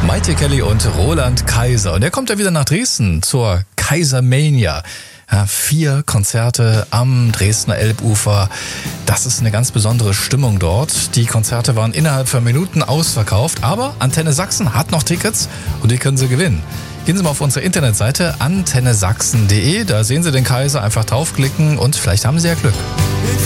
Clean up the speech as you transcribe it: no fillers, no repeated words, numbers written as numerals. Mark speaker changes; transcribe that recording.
Speaker 1: Maite Kelly und Roland Kaiser. Und der kommt ja wieder nach Dresden zur Kaisermania. Ja, 4 Konzerte am Dresdner Elbufer. Das ist eine ganz besondere Stimmung dort. Die Konzerte waren innerhalb von Minuten ausverkauft. Aber Antenne Sachsen hat noch Tickets und die können Sie gewinnen. Gehen Sie mal auf unsere Internetseite antennesachsen.de. Da sehen Sie den Kaiser. Einfach draufklicken und vielleicht haben Sie ja Glück.